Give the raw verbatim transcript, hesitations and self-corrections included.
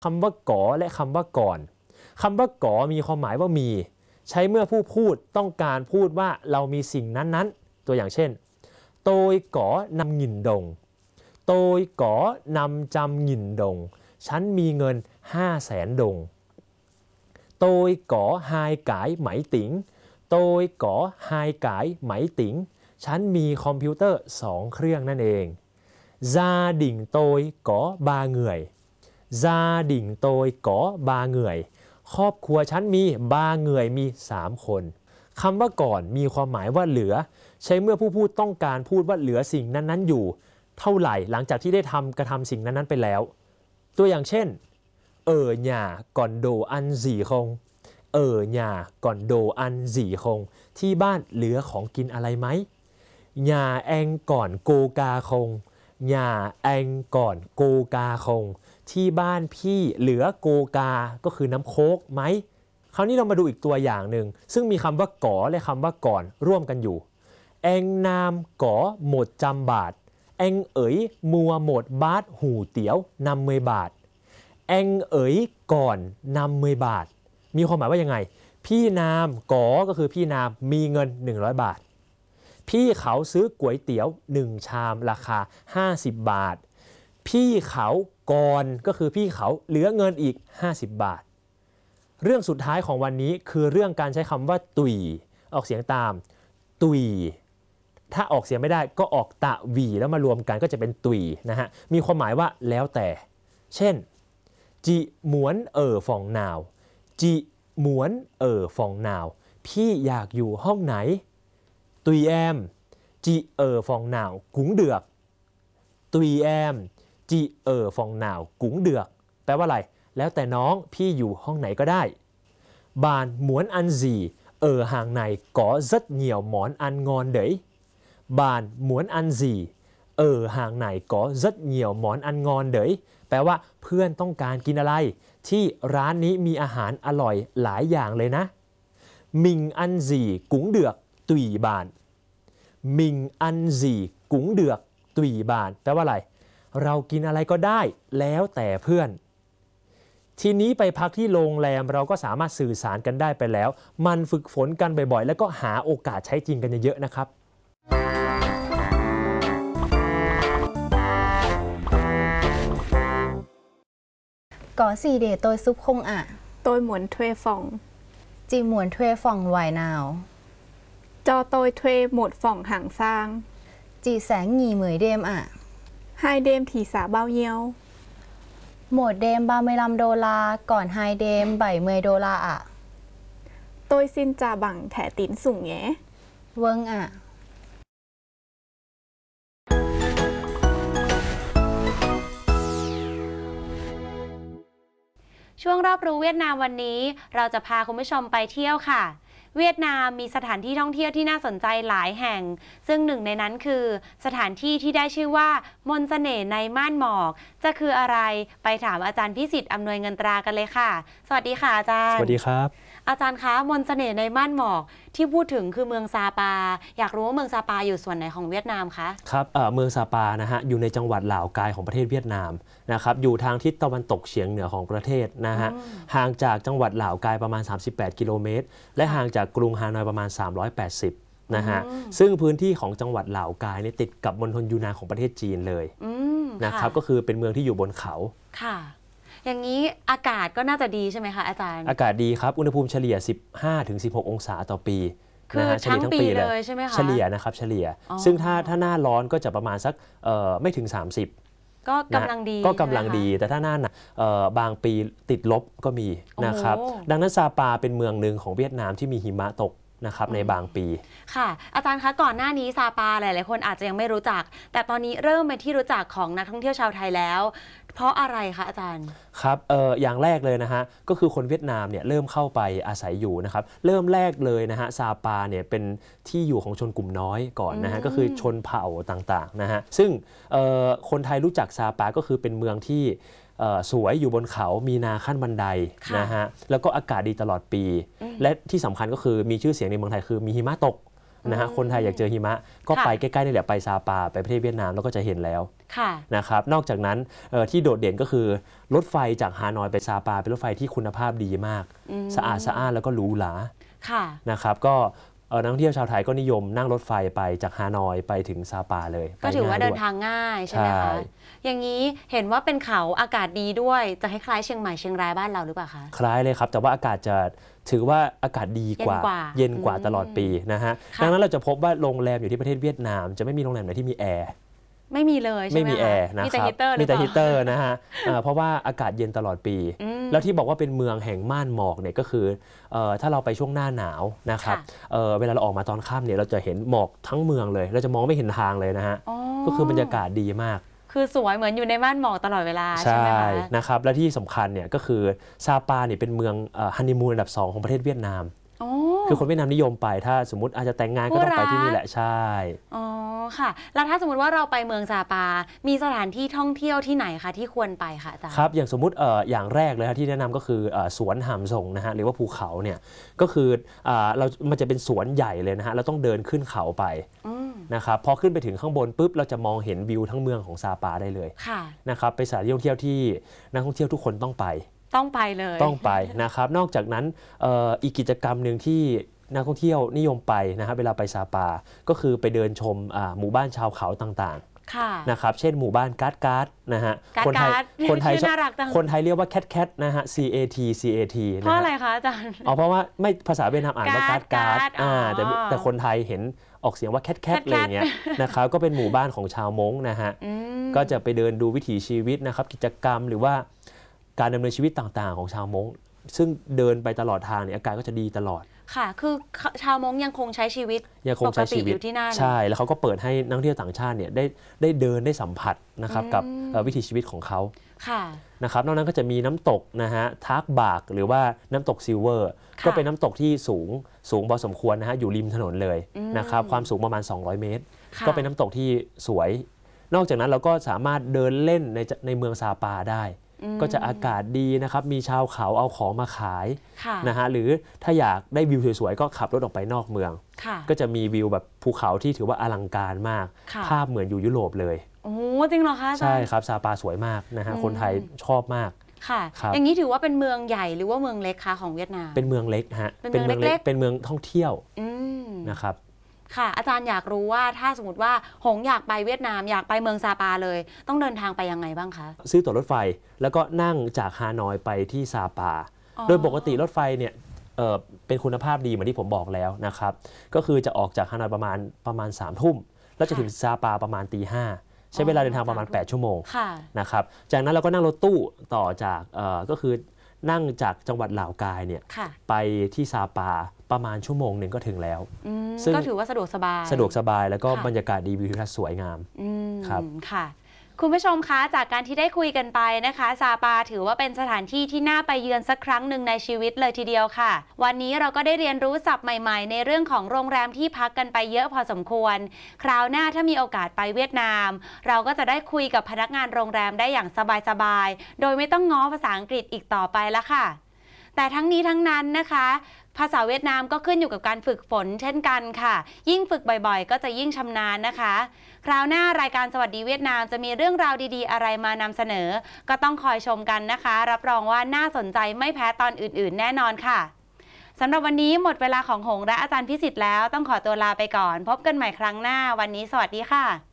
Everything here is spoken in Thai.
คำว่าก๋อและคำว่าก่อนคำว่าก๋อมีความหมายว่ามีใช้เมื่อผู้พูดต้องการพูดว่าเรามีสิ่งนั้นๆตัวอย่างเช่นโตยก๋อนำหงินดงโตยก๋อนำจำหงินดงฉันมีเงินห้าแสนดงโตยก๋อไฮกายไหมติ๋งโตยก๋อไฮกายไหมติ๋งฉันมีคอมพิวเตอร์สองเครื่องนั่นเองซาดิ่งโตยก๋อบาเหงื่อยซาดิ่งโตยก๋อบาเหงื่อยครอบครัวฉันมีบาเหงื่อยมีสามคนคำว่าก่อนมีความหมายว่าเหลือใช้เมื่อผู้พูดต้องการพูดว่าเหลือสิ่งนั้นๆอยู่เท่าไหร่หลังจากที่ได้ทำกระทำสิ่งนั้นๆไปแล้วตัวอย่างเช่นเออหย่าก่อนโดอันสี่คงเออหย่าก่อนโดอันสี่คงที่บ้านเหลือของกินอะไรไหมหย่าแองก่อนโกกาคงหย่าแองก่อนโกกาคงที่บ้านพี่เหลือโกกาก็คือน้ำโค้กไหมคราวนี้เรามาดูอีกตัวอย่างหนึ่งซึ่งมีคำว่าก๋อและคำว่าก่อนร่วมกันอยู่แองนามก๋อหมดจำบาทแองเอ๋ยมัวหมดบาทหูเตี๋ยวนำเมยบาทแองเอ๋ยก่อนนำเมยบาทมีความหมายว่ายังไงพี่นามก๋อก็คือพี่นามมีเงินหนึ่งร้อยบาทพี่เขาซื้อก๋วยเตี๋ยวหนึ่งชามราคาห้าสิบบาทพี่เขาก่อนก็คือพี่เขาเหลือเงินอีกห้าสิบบาทเรื่องสุดท้ายของวันนี้คือเรื่องการใช้คำว่าตุยออกเสียงตามตุยถ้าออกเสียงไม่ได้ก็ออกตะวีแล้วมารวมกันก็จะเป็นตุยนะฮะมีความหมายว่าแล้วแต่เช่นจิหมวนเอ่อฟองนาวจิหมวนเอ่อฟองนาวพี่อยากอยู่ห้องไหนตุยแอมจิเอ่อฟองนาวกุ้งเดือกตุยแอมจิเอ่อฟองนาวกุ้งเดือกแปลว่าอะไรแล้วแต่น้องพี่อยู่ห้องไหนก็ได้บานหมวนอันจีเอ่อห่างในก๋อrất nhiều món ăn ngon đấyบานหมวนอันจีเอ่อห่างในก๋อrất nhiều món ăn ngon đấyแปลว่าเพื่อนต้องการกินอะไรที่ร้านนี้มีอาหารอร่อยหลายอย่างเลยนะมิงอันจีกุ้งเดือกตุยบานมิงอันจีกุ้งเดือกตุยบานแปลว่าอะไรเรากินอะไรก็ได้แล้วแต่เพื่อนทีนี้ไปพักที่โรงแรมเราก็สามารถสื่อสารกันได้ไปแล้วมันฝึกฝนกันบ่อยๆแล้วก็หาโอกาสใช้จริงกันเยอะๆนะครับก๋อสี่เดโตยซุปคงอ่ะโตยหมวนทเวฟองจีหมวนทเวฟองไวนาวจอโตยทเวหมดฟ่องห่างซางจีแสงหงีเหมยเดมอ่ะไฮเดมถีสาเบาเยียวหมดเดมบาเมลัมโดลาก่อนไฮเดมใบเมยโดลาอ่ะโตยซินจาบังแถตินสุ่งแงเวิงอ่ะช่วงรอบรู้เวียดนามวันนี้เราจะพาคุณผู้ชมไปเที่ยวค่ะเวียดนามมีสถานที่ท่องเที่ยวที่น่าสนใจหลายแห่งซึ่งหนึ่งในนั้นคือสถานที่ที่ได้ชื่อว่ามนต์เสน่ห์ในม่านหมอกจะคืออะไรไปถามอาจารย์พิสิทธิ์อำนวยเงินตรากันเลยค่ะสวัสดีค่ะอาจารย์สวัสดีครับอาจารย์คะมนต์เสน่ห์ในม่านหมอกที่พูดถึงคือเมืองซาปาอยากรู้ว่าเมืองซาปาอยู่ส่วนไหนของเวียดนามคะครับเอ่อเมืองซาปานะฮะอยู่ในจังหวัดหล่าวกายของประเทศเวียดนามนะครับอยู่ทางทิศตะวันตกเฉียงเหนือของประเทศนะฮะห่างจากจังหวัดหล่าวกายประมาณสามสิบแปดกิโลเมตรและห่างจากกรุงฮานอยประมาณสามร้อยแปดสิบนะฮะซึ่งพื้นที่ของจังหวัดหล่าวกายนี่ติดกับมณฑลยูนานของประเทศจีนเลยนะครับก็คือเป็นเมืองที่อยู่บนเขาค่ะอย่างนี้อากาศก็น่าจะดีใช่ไหมคะอาจารย์อากาศดีครับอุณหภูมิเฉลี่ย สิบห้าถึงสิบหก องศาต่อปีคือทั้งปีเลยใช่ไหมคะเฉลี่ยนะครับเฉลี่ยซึ่งถ้าถ้าหน้าร้อนก็จะประมาณสักไม่ถึงสามสิบก็กำลังดีก็กำลังดีแต่ถ้าหน้าหนาวบางปีติดลบก็มีนะครับดังนั้นซาปาเป็นเมืองหนึ่งของเวียดนามที่มีหิมะตกนะครับในบางปีค่ะอาจารย์คะก่อนหน้านี้ซาปาหลายๆคนอาจจะยังไม่รู้จักแต่ตอนนี้เริ่มเป็นที่รู้จักของนักท่องเที่ยวชาวไทยแล้วเพราะอะไรคะอาจารย์ครับเอ่ออย่างแรกเลยนะฮะก็คือคนเวียดนามเนี่ยเริ่มเข้าไปอาศัยอยู่นะครับเริ่มแรกเลยนะฮะซาปาเนี่ยเป็นที่อยู่ของชนกลุ่มน้อยก่อนนะฮะก็คือชนเผ่าต่างๆนะฮะซึ่งคนไทยรู้จักซาปาก็คือเป็นเมืองที่สวยอยู่บนเขามีนาขั้นบันไดนะฮะแล้วก็อากาศดีตลอดปีและที่สำคัญก็คือมีชื่อเสียงในเมืองไทยคือมีหิมะตกนะฮะคนไทยอยากเจอหิมะก็ไปใกล้ๆนี่แหละไปซาปาไปประเทศเวียดนามแล้วก็จะเห็นแล้วนะครับนอกจากนั้นที่โดดเด่นก็คือรถไฟจากฮานอยไปซาปาเป็นรถไฟที่คุณภาพดีมากสะอาดสะอ้านแล้วก็หรูหรานะครับก็นักท่องเที่ยวชาวไทยก็นิยมนั่งรถไฟไปจากฮานอยไปถึงซาปาเลยก็ถือว่าเดินทางง่ายใช่ไหมคะอย่างนี้เห็นว่าเป็นเขาอากาศดีด้วยจะคล้ายๆเชียงใหม่เชียงรายบ้านเราหรือเปล่าคะคล้ายเลยครับแต่ว่าอากาศจะถือว่าอากาศดีกว่าเย็นกว่าตลอดปีนะฮะดังนั้นเราจะพบว่าโรงแรมอยู่ที่ประเทศเวียดนามจะไม่มีโรงแรมไหนที่มีแอร์ไม่มีเลยใช่ไหมไม่มีแอร์นะครับมีแต่ฮีเตอร์นะฮะเพราะว่าอากาศเย็นตลอดปีแล้วที่บอกว่าเป็นเมืองแห่งม่านหมอกเนี่ยก็คือถ้าเราไปช่วงหน้าหนาวนะครับเวลาเราออกมาตอนค่ำเนี่ยเราจะเห็นหมอกทั้งเมืองเลยเราจะมองไม่เห็นทางเลยนะฮะก็คือบรรยากาศดีมากคือสวยเหมือนอยู่ในม่านหมอกตลอดเวลาใช่ไหมคะนะครับและที่สำคัญเนี่ยก็คือซาปาเนี่ยเป็นเมืองฮันนีมูนอันดับสองของประเทศเวียดนามคือคนเวียดนามนิยมไปถ้าสมมติอาจจะแต่งงานก็ต้องไปที่นี่แหละใช่อ๋อค่ะแล้วถ้าสมมติว่าเราไปเมืองซาปามีสถานที่ท่องเที่ยวที่ไหนคะที่ควรไปคะอาจารย์ครับอย่างสมมติเอ่ออย่างแรกเลยที่แนะนำก็คือสวนหามส่งนะฮะหรือว่าภูเขาเนี่ยก็คือเรามันจะเป็นสวนใหญ่เลยนะฮะเราต้องเดินขึ้นเขาไปนะครับพอขึ้นไปถึงข้างบนปุ๊บเราจะมองเห็นวิวทั้งเมืองของซาปาได้เลยนะครับเป็นสถานที่ท่องเที่ยวที่นักท่องเที่ยวทุกคนต้องไปต้องไปเลยต้องไปนะครับนอกจากนั้น อ, อีกกิจกรรมหนึ่งที่นักท่องเที่ยวนิยมไปนะครับเวลาไปซาปาก็คือไปเดินชมหมู่บ้านชาวเขาต่างๆนะครับเช่นหมู่บ้านการ์ดการ์ดนะฮะคนไทยคนไทยคนไทยเรียกว่าแคทแคทนะฮะ C A T C A T เพราะอะไรคะอาจารย์อ๋อเพราะว่าไม่ภาษาเวียดนามอ่านว่าการ์ดการ์ดแต่แต่คนไทยเห็นออกเสียงว่าแคทแคทอะไรเงี้ยนะครับก็เป็นหมู่บ้านของชาวม้งนะฮะก็จะไปเดินดูวิถีชีวิตนะครับกิจกรรมหรือว่าการดำเนินชีวิตต่างๆของชาวม้งซึ่งเดินไปตลอดทางเนี่ยอากาศก็จะดีตลอดค่ะคือชาวม้งยังคงใช้ชีวิตยังคงใช้ชีวิตอยู่ที่นั่นใช่แล้วเขาก็เปิดให้นักท่องเที่ยวต่างชาติเนี่ยได้ได้เดินได้สัมผัสนะครับกับวิถีชีวิตของเขาค่ะนะครับนอกนั้นก็จะมีน้ำตกนะฮะทากบากหรือว่าน้ำตกซิลเวอร์ก็เป็นน้ำตกที่สูงสูงพอสมควรนะฮะอยู่ริมถนนเลยนะครับความสูงประมาณสองร้อยเมตรก็เป็นน้ำตกที่สวยนอกจากนั้นเราก็สามารถเดินเล่นในในเมืองซาปาได้ก็จะอากาศดีนะครับมีชาวเขาเอาของมาขายนะฮะหรือถ้าอยากได้วิวสวยๆก็ขับรถออกไปนอกเมืองก็จะมีวิวแบบภูเขาที่ถือว่าอลังการมากภาพเหมือนอยู่ยุโรปเลยโอ้จริงเหรอคะใช่ครับซาปาสวยมากนะฮะคนไทยชอบมากค่ะอย่างนี้ถือว่าเป็นเมืองใหญ่หรือว่าเมืองเล็กคะของเวียดนามเป็นเมืองเล็กฮะเป็นเมืองเล็กเป็นเมืองท่องเที่ยวนะครับค่ะอาจารย์อยากรู้ว่าถ้าสมมติว่าหงอยากไปเวียดนามอยากไปเมืองซาปาเลยต้องเดินทางไปยังไงบ้างคะซื้อตั๋วรถไฟแล้วก็นั่งจากฮานอยไปที่ซาปาโดยปกติรถไฟเนี่ยเอ่อเป็นคุณภาพดีเหมือนที่ผมบอกแล้วนะครับก็คือจะออกจากฮานอยประมาณประมาณสามทุ่มแล้วจะถึงซาปาประมาณตีห้าใช้เวลาเดินทางประมาณแปดชั่วโมงนะครับจากนั้นเราก็นั่งรถตู้ต่อจากเอ่อก็คือนั่งจากจังหวัดลาวกายเนี่ยไปที่ซาปาประมาณชั่วโมงหนึ่งก็ถึงแล้วซึ่งก็ถือว่าสะดวกสบายสะดวกสบายแล้วก็บรรยากาศดีวิวทิวทัศน์สวยงามครับค่ะคุณผู้ชมคะจากการที่ได้คุยกันไปนะคะซาปาถือว่าเป็นสถานที่ที่น่าไปเยือนสักครั้งหนึ่งในชีวิตเลยทีเดียวค่ะวันนี้เราก็ได้เรียนรู้ศัพท์ใหม่ๆในเรื่องของโรงแรมที่พักกันไปเยอะพอสมควรคราวหน้าถ้ามีโอกาสไปเวียดนามเราก็จะได้คุยกับพนักงานโรงแรมได้อย่างสบายๆโดยไม่ต้องง้อภาษาอังกฤษอีกต่อไปแล้วค่ะแต่ทั้งนี้ทั้งนั้นนะคะภาษาเวียดนามก็ขึ้นอยู่กับการฝึกฝนเช่นกันค่ะยิ่งฝึกบ่อยๆก็จะยิ่งชำนาญนะคะคราวหน้ารายการสวัสดีเวียดนามจะมีเรื่องราวดีๆอะไรมานำเสนอก็ต้องคอยชมกันนะคะรับรองว่าน่าสนใจไม่แพ้ตอนอื่นๆแน่นอนค่ะสำหรับวันนี้หมดเวลาของหงและอาจารย์พิสิทธิ์แล้วต้องขอตัวลาไปก่อนพบกันใหม่ครั้งหน้าวันนี้สวัสดีค่ะ